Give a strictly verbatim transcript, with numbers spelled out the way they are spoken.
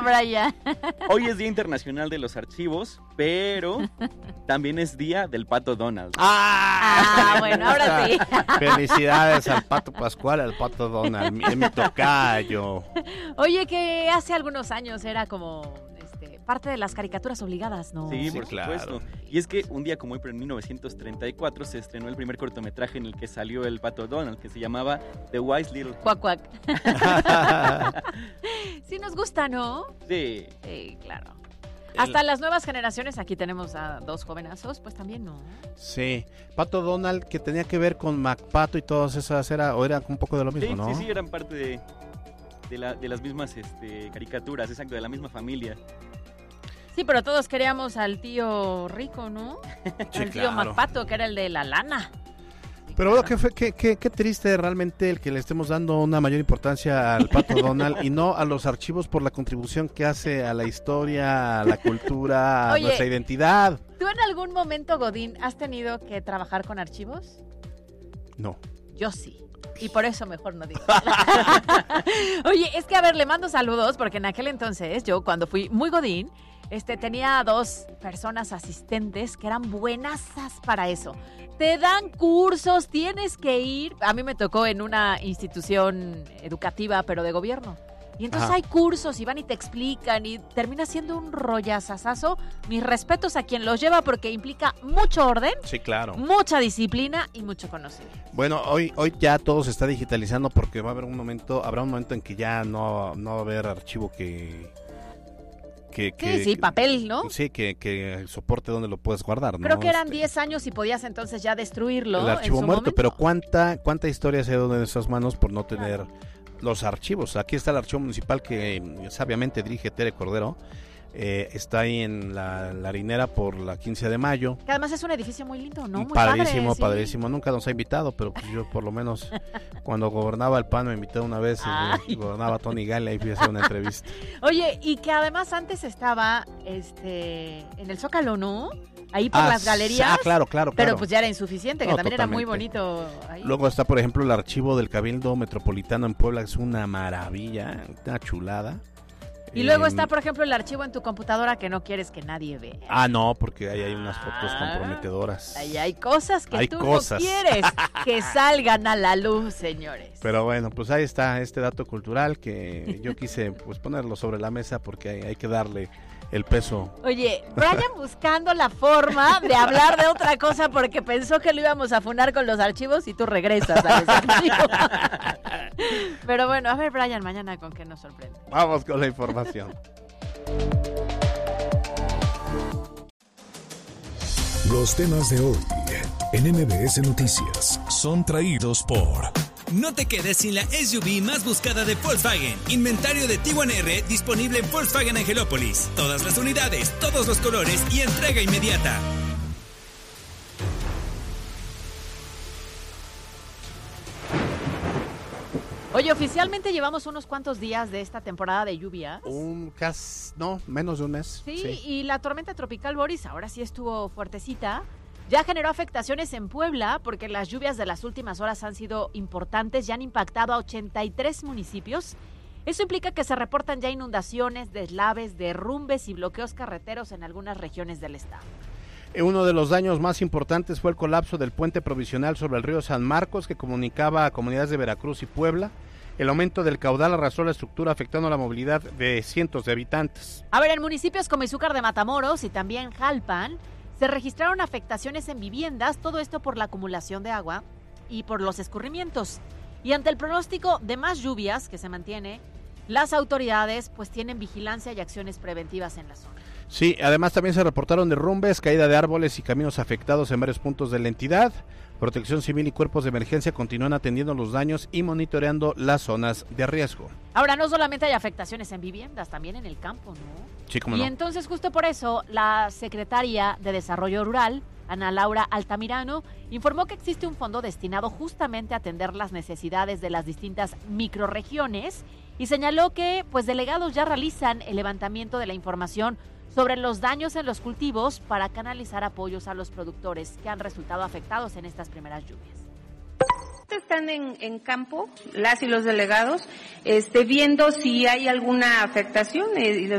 Brian. Hoy es Día Internacional de los Archivos, pero también es Día del Pato Donald. Ah, bueno, ahora sí. Felicidades al Pato Pascual, al Pato Donald, mi, mi tocayo. Oye, que hace algunos años era como este, parte de las caricaturas obligadas, ¿no? Sí, Sí, por claro. supuesto. Y es que un día como hoy, pero en mil novecientos treinta y cuatro, se estrenó el primer cortometraje en el que salió el Pato Donald, que se llamaba The Wise Little... Cuac, cuac. Sí nos gusta, ¿no? Sí. Sí, claro. Hasta las nuevas generaciones, aquí tenemos a dos jovenazos, pues también, ¿no? Sí, Pato Donald, que tenía que ver con MacPato y todas esas, era, o era un poco de lo mismo, Sí, ¿no? sí, sí, eran parte de, de, la, de las mismas este, caricaturas, exacto, de la misma familia. Sí, pero todos queríamos al tío rico, ¿no? Sí, al tío claro. MacPato, que era el de la lana. Pero bueno, qué, fe- qué, qué, qué triste realmente el que le estemos dando una mayor importancia al Pato Donald y no a los archivos por la contribución que hace a la historia, a la cultura, a Oye. nuestra identidad. ¿Tú en algún momento, Godín, has tenido que trabajar con archivos? No. Yo sí. Y por eso mejor no digo. Oye, es que a ver, le mando saludos porque en aquel entonces, yo cuando fui muy Godín, este, tenía dos personas asistentes que eran buenasas para eso. Te dan cursos, tienes que ir. A mí me tocó en una institución educativa, pero de gobierno. Y entonces Ajá. hay cursos y van y te explican y termina siendo un rollazazazo. Mis respetos a quien los lleva porque implica mucho orden, Sí, claro. mucha disciplina y mucho conocimiento. Bueno, hoy hoy ya todo se está digitalizando porque va a haber un momento, habrá un momento en que ya no, no va a haber archivo que... que, que Sí, sí, papel, ¿no? Sí, que, que soporte donde lo puedes guardar, ¿no? Creo que eran Este, diez años y podías entonces ya destruirlo. el archivo en su muerto, momento. pero cuánta cuánta historia se ha dado en esas manos por no tener los archivos. Aquí está el archivo municipal que eh, sabiamente dirige Tere Cordero. Eh, está ahí en la, la harinera por la quince de mayo. Que además es un edificio muy lindo, ¿no? Muy padrísimo, padre, sí. padrísimo. Nunca nos ha invitado, pero pues yo por lo menos cuando gobernaba el P A N me invitó una vez. Ay. Y gobernaba Tony Gale, ahí fui a hacer una entrevista. Oye, y que además antes estaba este en el Zócalo, ¿no? Ahí por Ah, las galerías. Ah, claro, claro, Pero claro. pues ya era insuficiente, que No, también era muy totalmente. bonito ahí. Luego está, por ejemplo, el archivo del Cabildo Metropolitano en Puebla, que es una maravilla, una chulada. Y luego Eh, está, por ejemplo, el archivo en tu computadora que no quieres que nadie vea. Ah, no, porque ahí hay unas fotos Ah, comprometedoras. Ahí hay cosas que Hay tú cosas. no quieres que salgan a la luz, señores. Pero bueno, pues ahí está este dato cultural que yo quise pues ponerlo sobre la mesa porque hay, hay que darle el peso. Oye, Brian buscando la forma de hablar de otra cosa porque pensó que lo íbamos a funar con los archivos y tú regresas a los archivos. Pero bueno, a ver, Brian, mañana con qué nos sorprende. Vamos con la información. Los temas de hoy en M B S Noticias son traídos por... No te quedes sin la S U V más buscada de Volkswagen. Inventario de Tiguan R disponible en Volkswagen Angelópolis. Todas las unidades, todos los colores y entrega inmediata. Oye, oficialmente llevamos unos cuantos días de esta temporada de lluvias. Un casi, no, menos de un mes. Sí, y la tormenta tropical Boris ahora sí estuvo fuertecita. Ya generó afectaciones en Puebla porque las lluvias de las últimas horas han sido importantes y han impactado a ochenta y tres municipios. Eso implica que se reportan ya inundaciones, deslaves, derrumbes y bloqueos carreteros en algunas regiones del estado. Uno de los daños más importantes fue el colapso del puente provisional sobre el río San Marcos que comunicaba a comunidades de Veracruz y Puebla. El aumento del caudal arrasó la estructura afectando la movilidad de cientos de habitantes. A ver, en municipios como Izúcar de Matamoros y también Jalpan se registraron afectaciones en viviendas, todo esto por la acumulación de agua y por los escurrimientos. Y ante el pronóstico de más lluvias que se mantiene, las autoridades pues tienen vigilancia y acciones preventivas en la zona. Sí, además también se reportaron derrumbes, caída de árboles y caminos afectados en varios puntos de la entidad. Protección Civil y cuerpos de emergencia continúan atendiendo los daños y monitoreando las zonas de riesgo. Ahora, no solamente hay afectaciones en viviendas, también en el campo, ¿no? Sí, cómo Y no. entonces, justo por eso, la secretaria de Desarrollo Rural, Ana Laura Altamirano, informó que existe un fondo destinado justamente a atender las necesidades de las distintas microrregiones y señaló que, pues, delegados ya realizan el levantamiento de la información sobre los daños en los cultivos para canalizar apoyos a los productores que han resultado afectados en estas primeras lluvias. Están en, en campo, las y los delegados, este, viendo si hay alguna afectación eh, y los